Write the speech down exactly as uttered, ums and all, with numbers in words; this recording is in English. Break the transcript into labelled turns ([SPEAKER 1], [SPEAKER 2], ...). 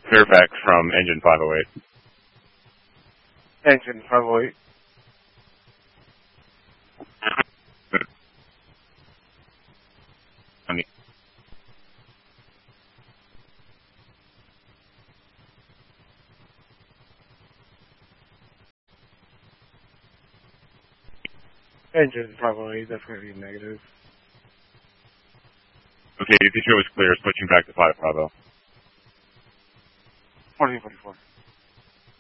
[SPEAKER 1] Fairfax from engine five oh eight.
[SPEAKER 2] Engine five oh eight. Engine five oh eight, that's going to be negative.
[SPEAKER 1] Okay, the show is clear, switching back to five Bravo.
[SPEAKER 2] fourteen forty-four.